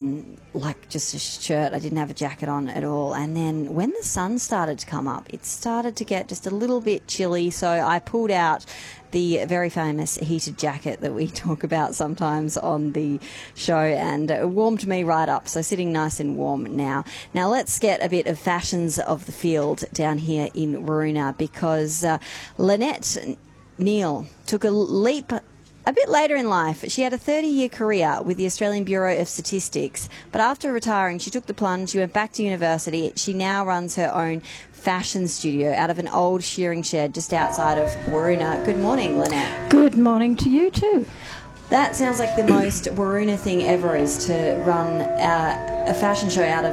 like just a shirt. I didn't have a jacket on at all. And then when the sun started to come up, it started to get just a little bit chilly. So I pulled out the very famous heated jacket that we talk about sometimes on the show, and it warmed me right up. So sitting nice and warm now. Now let's get a bit of fashions of the field down here in Waroona, because Lynette Neal took a leap a bit later in life. She had a 30-year career with the Australian Bureau of Statistics, but after retiring, she took the plunge. She went back to university. She now runs her own fashion studio out of an old shearing shed just outside of Waroona. Good morning, Lynette. Good morning to you too. That sounds like the most Waroona thing ever, is to run a fashion show out of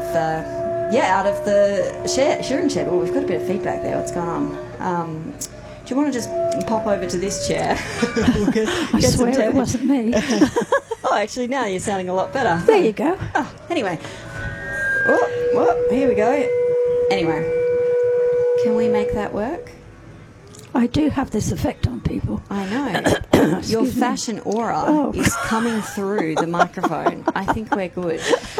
the shearing shed. Oh, we've got a bit of feedback there. What's going on? Do you want to just pop over to this chair? I swear it wasn't me. Oh, actually, now you're sounding a lot better. There you go. Oh, anyway. Here we go. Anyway, can we make that work? I do have this effect on people. I know. Your fashion aura is coming through the microphone. I think we're good.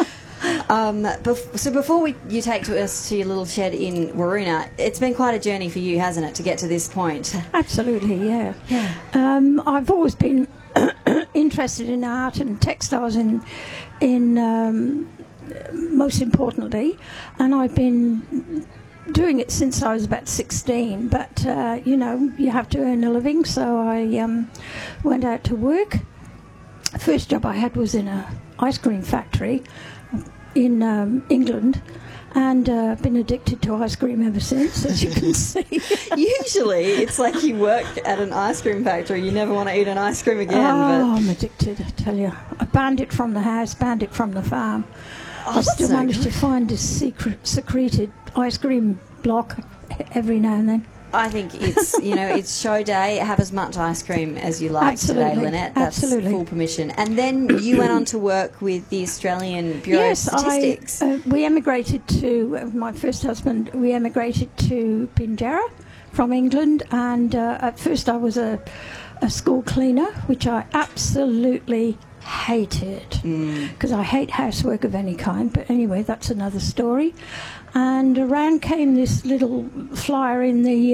So before you take us to your little shed in Waroona, it's been quite a journey for you, hasn't it, to get to this point? Absolutely, yeah. I've always been interested in art and textiles in most importantly, and I've been doing it since I was about 16, but you have to earn a living, so I went out to work. The first job I had was in an ice cream factory in England, and been addicted to ice cream ever since, as you can see. Usually it's like you work at an ice cream factory, you never want to eat an ice cream again. I'm addicted, I tell you. I banned it from the house, banned it from the farm. I still managed to find a secreted ice cream block every now and then. I think it's show day. Have as much ice cream as you like today, Lynette. That's full permission. And then you went on to work with the Australian Bureau of Statistics. We emigrated to, my first husband, we emigrated to Pinjarra from England, and at first I was a school cleaner, which I absolutely hated, because I hate housework of any kind, but anyway, that's another story. And around came this little flyer in the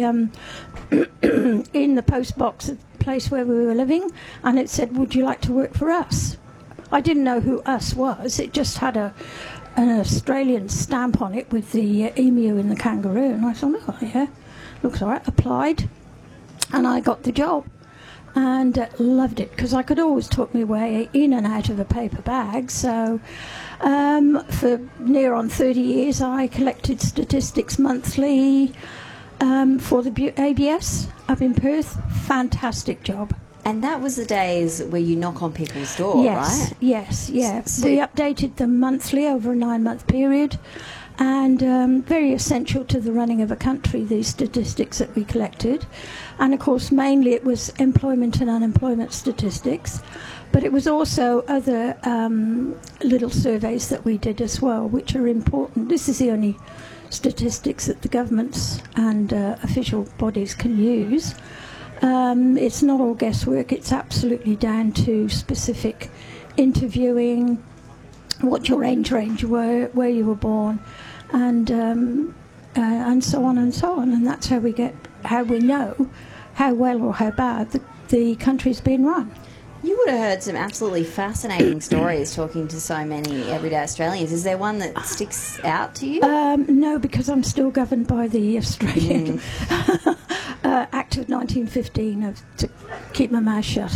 in the post box at the place where we were living, and it said, "Would you like to work for us?" I didn't know who us was. It just had an Australian stamp on it with the emu and the kangaroo, and I thought, oh yeah, looks all right. Applied, and I got the job. And loved it, because I could always talk my way in and out of a paper bag. So for near on 30 years I collected statistics monthly for the ABS up in Perth. Fantastic job. And that was the days where you knock on people's door, right? Yes. We updated them monthly over a 9-month period, and very essential to the running of a country, these statistics that we collected. And of course, mainly it was employment and unemployment statistics, but it was also other little surveys that we did as well, which are important. This is the only statistics that the governments and official bodies can use. It's not all guesswork. It's absolutely down to specific interviewing, what your age range were, where you were born, and so on and so on. And that's how we know how well or how bad the country's been run. You would have heard some absolutely fascinating stories talking to so many everyday Australians. Is there one that sticks out to you? No, because I'm still governed by the Australian Act of 1915 to keep my mouth shut.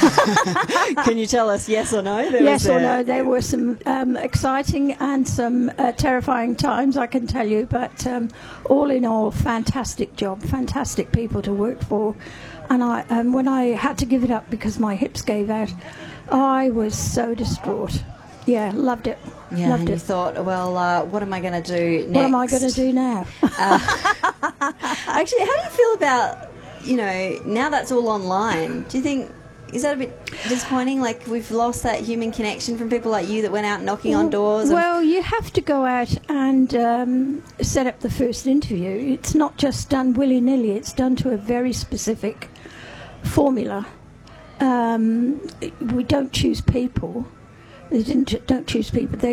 Can you tell us yes or no? Yes or no. There were some exciting and some terrifying times, I can tell you, but all in all, fantastic job, fantastic people to work for. And when I had to give it up because my hips gave out, I was so distraught. Yeah, loved it. Yeah, loved and it. You thought, well, what am I going to do next? What am I going to do now? Actually, how do you feel about, now that's all online? Do you think, is that a bit disappointing? Like, we've lost that human connection from people like you that went out knocking on doors? Well, you have to go out and set up the first interview. It's not just done willy-nilly. It's done to a very specific formula. We don't choose people. They don't choose people.